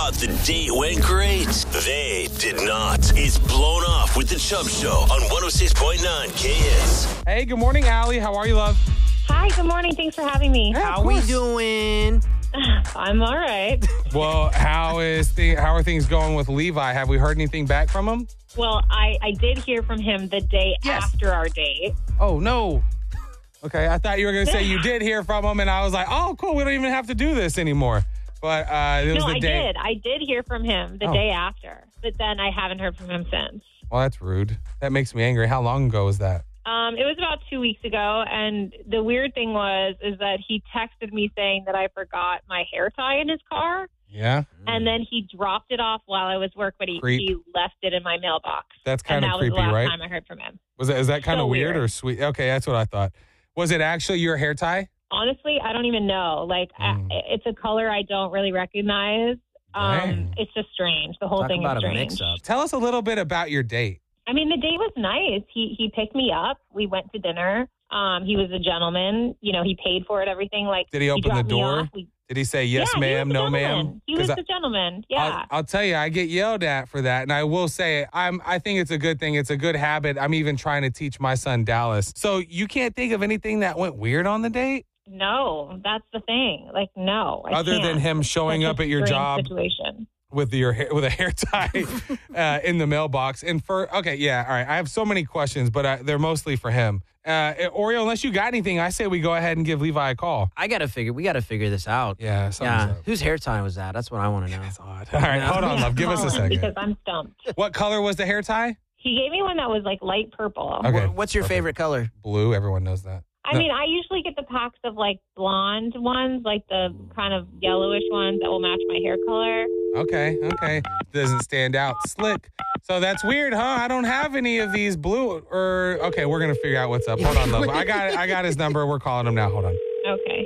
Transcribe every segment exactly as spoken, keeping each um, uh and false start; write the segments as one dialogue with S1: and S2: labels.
S1: thought the date went great. They did not. It's Blown Off with the Chubb Show on one oh six point nine K S.
S2: Hey, good morning, Allie. How are you, love?
S3: Hi, good morning. Thanks for having me.
S2: Yeah,
S4: How we doing?
S3: I'm all right.
S2: Well, how is the, how are things going with Levi? Have we heard anything back from him?
S3: Well, I, I did hear from him the day
S2: Yes.
S3: after our date.
S2: Oh, no. Okay, I thought you were going to say you did hear from him, and I was like, oh, cool, we don't even have to do this anymore. But uh, it was
S3: No,
S2: the
S3: I
S2: day.
S3: did. I did hear from him the
S2: Oh.
S3: day after, but then I haven't heard from him since.
S2: Well, that's rude. That makes me angry. How long ago was that?
S3: Um, it was about two weeks ago, and the weird thing was is that he texted me saying that I forgot my hair tie in his car,
S2: Yeah?
S3: and then he dropped it off while I was work, but he,
S2: Creep.
S3: he left it in my mailbox.
S2: That's
S3: And
S2: kind
S3: that
S2: of
S3: was the
S2: creepy,
S3: last
S2: right?
S3: time I heard from him.
S2: Was that, is that kind of
S3: So
S2: weird,
S3: weird.
S2: or sweet? Okay, that's what I thought. Was it actually your hair tie?
S3: Honestly, I don't even know. Like,
S2: Mm.
S3: I, it's a color I don't really recognize. Um,
S2: Dang.
S3: it's just strange. The whole
S4: Talk
S3: thing
S4: about
S3: is
S4: a
S3: strange.
S4: mix-up.
S2: Tell us a little bit about your date.
S3: I mean, the date was nice. He he picked me up. We went to dinner. Um, he was a gentleman. You know, he paid for it. Everything. Like,
S2: Did he open the
S3: dropped me
S2: door?
S3: off. We,
S2: Did he say yes,
S3: yeah,
S2: ma'am,
S3: he was
S2: no,
S3: a
S2: ma'am?
S3: gentleman. He was
S2: 'Cause I-
S3: the gentleman. Yeah.
S2: I'll, I'll tell you, I get yelled at for that, and I will say, I'm. I think it's a good thing. It's a good habit. I'm even trying to teach my son Dallas. So you can't think of anything that went weird on the date,
S3: No, that's the thing. Like, no. I
S2: other
S3: can't.
S2: than him showing
S3: Such a
S2: up at your
S3: strange
S2: job
S3: Situation.
S2: with your hair, with a hair tie uh, in the mailbox. And for okay, yeah, all right. I have so many questions, but I, they're mostly for him. Uh, Oreo, unless you got anything, I say we go ahead and give Levi a call.
S4: I gotta figure. We gotta figure this out.
S2: Yeah, something's
S4: Yeah.
S2: up.
S4: Whose hair tie was that? That's what I want to know.
S2: That's odd. All right, hold on, love. Give us a
S3: Call him Because
S2: second.
S3: I'm stumped.
S2: What color was the hair tie?
S3: He gave me one that was like light purple.
S2: Okay.
S4: Wh- What's your
S2: Perfect.
S4: favorite color?
S2: Blue. Everyone knows that.
S3: I
S2: No.
S3: mean, I usually get the packs of like blonde ones, like the kind of yellowish ones that will match my hair color.
S2: Okay, okay. Doesn't stand out. Slick. So that's weird, huh? I don't have any of these blue or okay, we're gonna figure out what's up. Hold on, love. I got I got his number. We're calling him now. Hold on.
S3: Okay.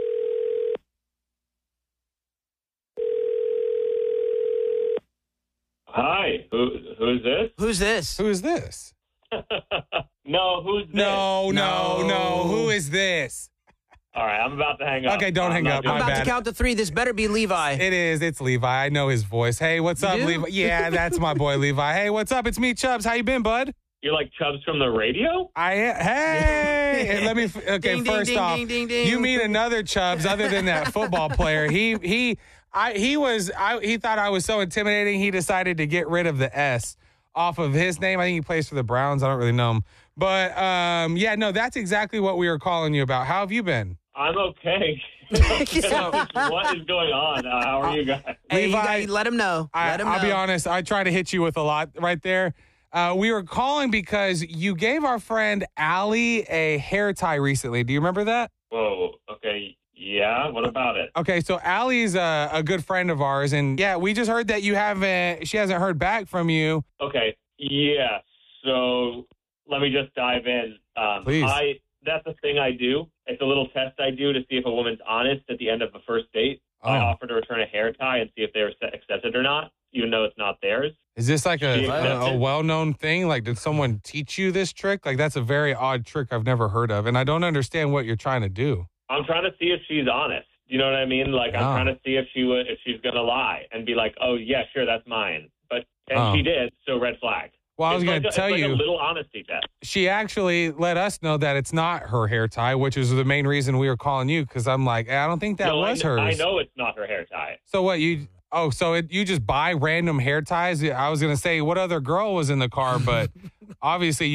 S5: Hi, who who's this?
S4: Who's this?
S2: Who is this?
S5: No, who's this?
S2: No, no, no.
S4: No.
S2: Who is this?
S5: All right, I'm about to hang up.
S2: Okay, don't
S5: I'm
S2: hang
S5: not
S2: up.
S5: doing
S2: My
S4: I'm about
S2: bad.
S4: to count to three. This better be Levi.
S2: It is. It's Levi. I know his voice. Hey, what's
S4: You
S2: up,
S4: do?
S2: Levi? Yeah, that's my boy Levi. Hey, what's up? It's me, Chubbs. How you been, bud?
S5: You're like Chubbs from the radio?
S2: I hey. And let me. Okay,
S4: Ding, ding,
S2: first
S4: ding,
S2: off,
S4: ding, ding, ding.
S2: you mean another Chubbs other than that football player? He he. I he was. I he thought I was so intimidating. He decided to get rid of the S off of his name. I think he plays for the Browns. I don't really know him, but um, yeah, no, that's exactly what we were calling you about. How have you been?
S5: I'm okay. What is going on? Uh, how are you guys?
S4: Hey, you
S2: Levi,
S4: gotta let him know.
S2: I,
S4: let him
S2: I'll
S4: know.
S2: be honest. I tried to hit you with a lot right there. Uh, we were calling because you gave our friend Allie a hair tie recently. Do you remember that?
S5: Whoa, okay. Yeah, what about it?
S2: Okay, so Allie's a, a good friend of ours, and yeah, we just heard that you haven't. She hasn't heard back from you.
S5: Okay, yeah. So let me just dive in. Um,
S2: Please.
S5: I that's the thing I do. It's a little test I do to see if a woman's honest at the end of a first date. I
S2: Oh.
S5: offer to return a hair tie and see if they accept it or not, even though it's not theirs.
S2: Is this like a,
S5: She
S2: a,
S5: accepted.
S2: a well-known thing? Like, did someone teach you this trick? Like, that's a very odd trick I've never heard of, and I don't understand what you're trying to do.
S5: I'm trying to see if she's honest. You know what I mean? Like, I'm
S2: Oh.
S5: trying to see if she would, if she's gonna lie and be like, "Oh yeah, sure, that's mine." But and
S2: Oh.
S5: she did, so red flag.
S2: Well, I was
S5: It's
S2: going
S5: like
S2: to
S5: a-
S2: tell
S5: it's like
S2: you.
S5: a little honesty test.
S2: She actually let us know that it's not her hair tie, which is the main reason we were calling you, because I'm like, I don't think that
S5: no,
S2: was
S5: I, kn-
S2: hers.
S5: I know it's not her hair tie.
S2: So what you? Oh, so it, you just buy random hair ties? I was gonna say, what other girl was in the car, but obviously